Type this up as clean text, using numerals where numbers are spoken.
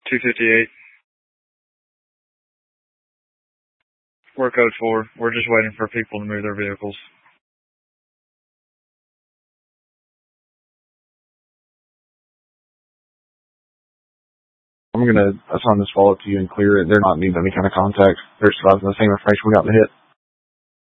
258. We're code 4. We're just waiting for people to move their vehicles. I'm going to assign this follow-up to you and clear it. They're not needing any kind of contact. They're providing the same information we got in the hit.